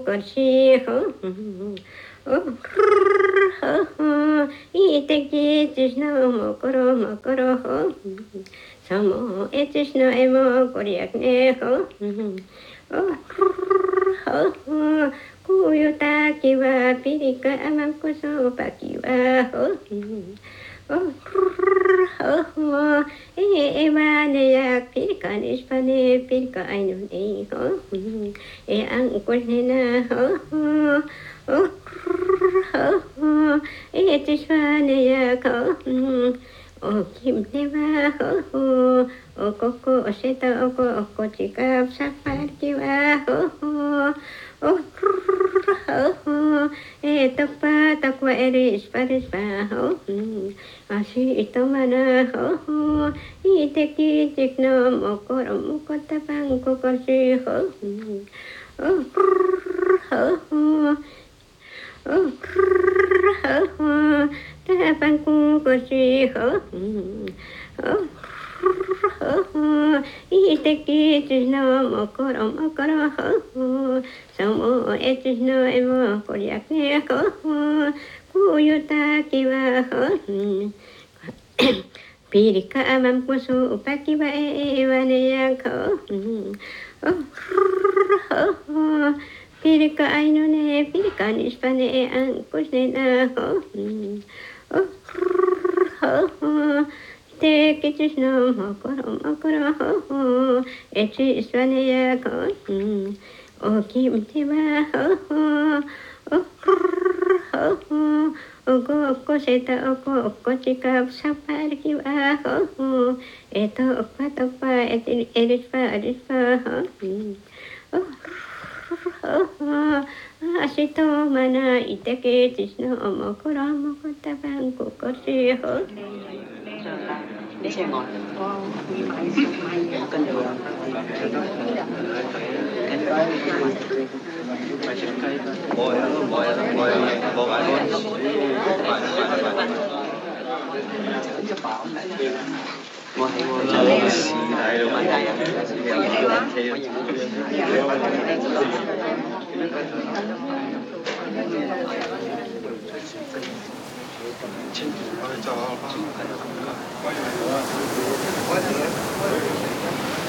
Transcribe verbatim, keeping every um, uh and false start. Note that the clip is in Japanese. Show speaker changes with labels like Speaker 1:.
Speaker 1: こしほおほほいてきちしのもころもころほさもえちしのえもこりやくねほおほほこうゆたきはピリカあまこそぱきはほおほほええわねやピリカにしぱねピリカあいのねほえあんこねなほほおほほえちしぱねやこおきんねはほほおここおせとおこおこちかさぱきはほほおほほえとぱとこえりしぱりしぱほあしとまなほほいてきちくのもころもこたばんここしほおほほおほほたばんここしほおいてきちのもころもころほさもえちのえもこりゃけほこうゆたきはほピリカあまんこそぱきはえわねやこおほピリカあいのねピリカにしぱねあんこしねなほおほほてきちしのもころもころほほえちしわねやこおきんてはほほおほほおごおこせたおこおこちかさぱりきはほほえとおぱとぱえてえりしぱりしぱほおほほあしとまないてきちしのもころもこたばんここしほ
Speaker 2: Lấy xe ngồi có cân đường ngồi hay ngồi chờ bàn tay
Speaker 3: 아, 자,